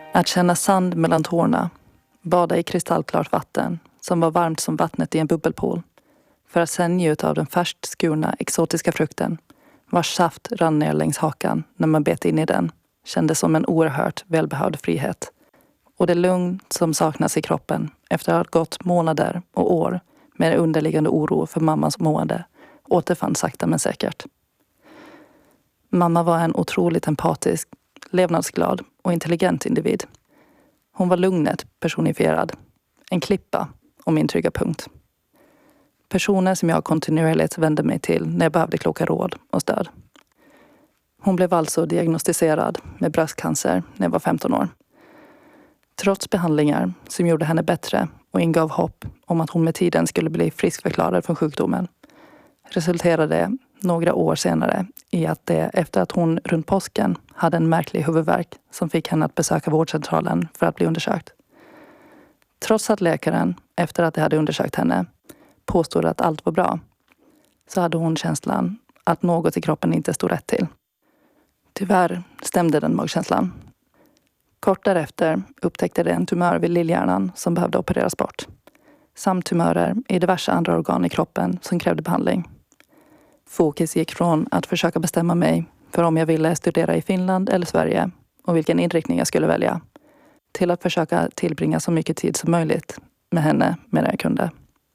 Att känna sand mellan tårna, bada i kristallklart vatten som var varmt som vattnet i en bubbelpool, för att sen njuta av den färskt skurna exotiska frukten vars saft rann ner längs hakan när man bet in i den, kändes som en oerhört välbehövd frihet. Och det lugn som saknas i kroppen efter att ha gått månader och år med en underliggande oro för mammas mående återfann sakta men säkert. Mamma var en otroligt empatisk, levnadsglad och intelligent individ. Hon var lugnet personifierad, en klippa och min trygga punkt. Personer som jag kontinuerligt vände mig till när jag behövde kloka råd och stöd. Hon blev alltså diagnostiserad med bröstcancer när jag var 15 år. Trots behandlingar som gjorde henne bättre och ingav hopp om att hon med tiden skulle bli friskförklarad från sjukdomen, resulterade det några år senare i att det efter att hon runt påsken hade en märklig huvudvärk som fick henne att besöka vårdcentralen för att bli undersökt. Trots att läkaren, efter att de hade undersökt henne, påstod att allt var bra, så hade hon känslan att något i kroppen inte stod rätt till. Tyvärr stämde den magkänslan. Kort därefter upptäckte de en tumör vid lillhjärnan som behövde opereras bort, samt tumörer i diverse andra organ i kroppen som krävde behandling. Fokus gick från att försöka bestämma mig för om jag ville studera i Finland eller Sverige och vilken inriktning jag skulle välja, till att försöka tillbringa så mycket tid som möjligt med henne medan jag kunde.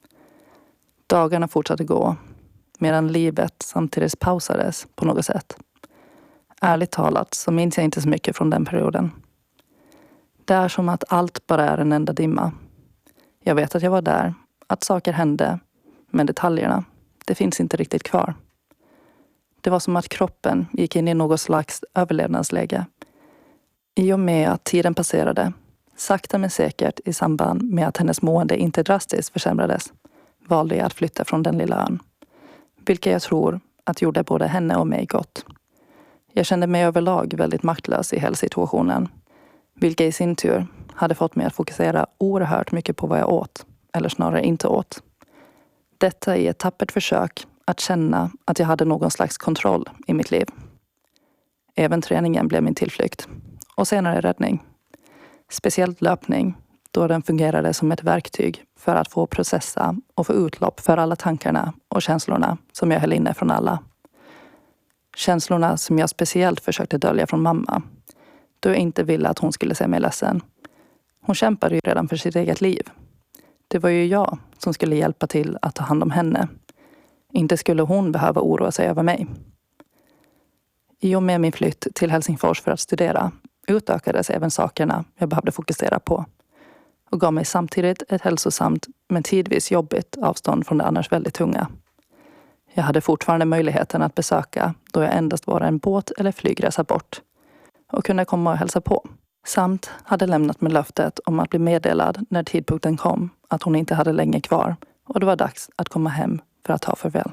Dagarna fortsatte gå, medan livet samtidigt pausades på något sätt. Ärligt talat så minns jag inte så mycket från den perioden. Det är som att allt bara är en enda dimma. Jag vet att jag var där, att saker hände, men detaljerna, det finns inte riktigt kvar. Det var som att kroppen gick in i något slags överlevnadsläge. I och med att tiden passerade, sakta men säkert i samband med att hennes mående inte drastiskt försämrades, valde jag att flytta från den lilla ön. Vilket jag tror att gjorde både henne och mig gott. Jag kände mig överlag väldigt maktlös i hela situationen. Vilket i sin tur hade fått mig att fokusera oerhört mycket på vad jag åt, eller snarare inte åt. Detta i ett tappert försök att känna att jag hade någon slags kontroll i mitt liv. Även träningen blev min tillflykt. Och senare räddning. Speciellt löpning, då den fungerade som ett verktyg för att få processa och få utlopp för alla tankarna och känslorna som jag höll inne från alla. Känslorna som jag speciellt försökte dölja från mamma, då jag inte ville att hon skulle se mig ledsen. Hon kämpade ju redan för sitt eget liv. Det var ju jag som skulle hjälpa till att ta hand om henne. Inte skulle hon behöva oroa sig över mig. I och med min flytt till Helsingfors för att studera utökades även sakerna jag behövde fokusera på och gav mig samtidigt ett hälsosamt men tidvis jobbigt avstånd från det annars väldigt tunga. Jag hade fortfarande möjligheten att besöka då jag endast var en båt eller flygresa bort och kunde komma och hälsa på. Samt hade lämnat med löftet om att bli meddelad när tidpunkten kom att hon inte hade länge kvar och det var dags att komma hem för att ta farväl.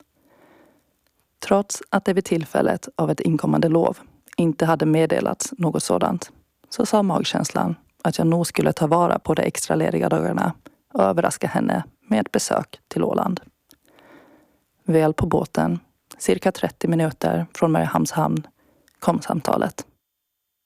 Trots att det vid tillfället av ett inkommande lov inte hade meddelats något sådant, så sa magkänslan att jag nog skulle ta vara på de extra lediga dagarna och överraska henne med ett besök till Åland. Väl på båten, cirka 30 minuter från Mariehamns hamn, kom samtalet.